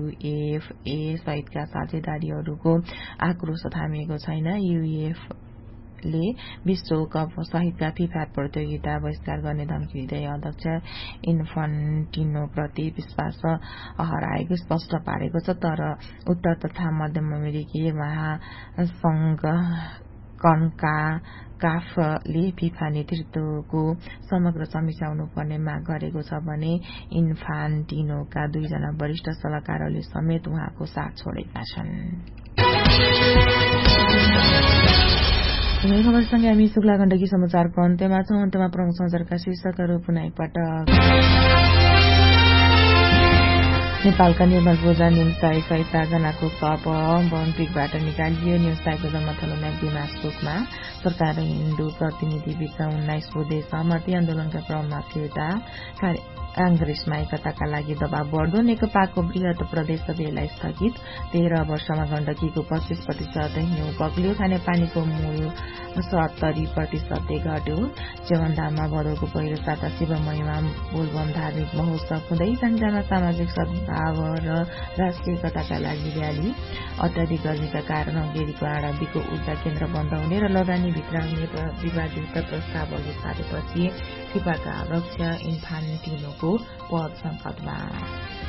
युएफए सहितका साझेदारीहरूको आक्रोश थामिएको छैन। युएफले विश्वकप सहितका फिफा प्रतियोगिता बहिष्कार गर्ने धम्की दिँदै अध्यक्ष इन्फन्टिनोप्रति विश्वास हराएको स्पष्ट पारेको छ। तर उत्तर तथा मध्यम अमेरिकी महासंघ कन्काकाफले फिफा नेतृत्वको समग्र समीक्षा हुनुपर्ने माग गरेको छ भने इन्फान्टिनोका 2 जना वरिष्ठ सल्लाहकारहरूले समेत उहाँको साथ छोडेका छन्। खबरसँगै हामी शुक्ला गण्डकी समाचारको अन्त्यमा छौं। अन्त्यमा प्रमुख समाचारका शीर्षकहरू पुनः एकपटक। नेपालका निर्मल पूजा निम्ताई सहित 4 जनाको शव ओलम्पिकबाट निकालियो। निम्ताईको जन्मथलो दिमासपुरमा सरकार र हिन्दू प्रतिनिधि बीच 19 बुधे सहमति। आन्दोलनका क्रममा फिर्ता। कांग्रेसमा एकताका लागि दबाव बढ्दो। नेकपाको वृहत प्रदेश सभेलाई स्थगित। 13 वर्षमा गण्डकीको 25% हिउँ बग्ल्यो। खानेपानीको मूल 70% घट्यो। च्यवनधाममा भदौको पहिलो साता शिव महिमा बोलबम धार्मिक महोत्सव हुँदै। संख्यामा सामाजिक सद्भाव र राष्ट्रिय एकताका लागि र्याली। अत्याधिक गर्मीका कारण हंगेरीको आणविक ऊर्जा केन्द्र बन्द हुने र लगानी भित्राउने विवादयुक्त प्रस्ताव अघि सारेपछि फिफाका अध्यक्ष इन्फान्टिनोको पद संकटमा।